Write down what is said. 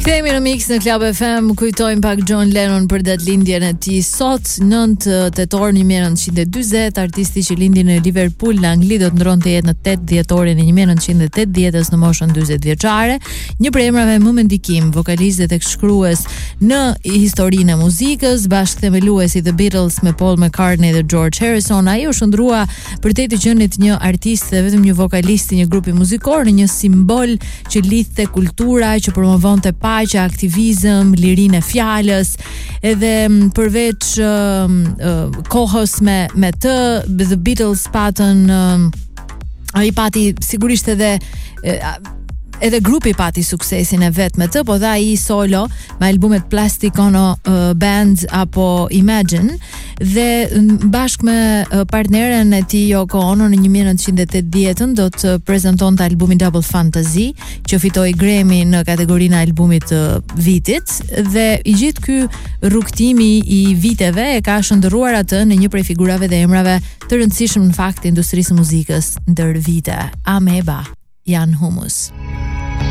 Kthehemi në Mix në Club FM, kujtojmë pak John Lennon për datëlindjen e tij sot, 9 tetor 1940, artisti që lindi në Liverpool, në Angli, do të ndronte jetë në 8 dhjetorin e 1980 në moshën 40 vjeçare. Një prej emrave më me ndikim, vokalist dhe tekstshkrues në historinë e muzikës, bashkëthemeluesi The Beatles me Paul McCartney dhe George Harrison. Ai u shndrua për te të qenit një artist dhe vetëm një vokalist i një grupi muzikor, në një simbol që lidhte kultura, që promovonte paqe, aktivizëm, lirinë e fjalës, edhe përveç kohës me të, The Beatles patën, ai pati sigurisht edhe grupi pati suksesin e vet me të, po dha ai solo me albumet Plastic Ono Band apo Imagine, dhe bashkë me partneren e tij Yoko Ono në 1980 do të prezantonte albumin Double Fantasy, që fitoi Grammy në kategorinë e albumit të vitit, dhe i gjithë ky rrugtimi i viteve e ka shndërruar atë në një prej figurave dhe emrave të rëndësishëm në fakt të industrisë muzikës ndër vite, Ameba, Jan Hummus.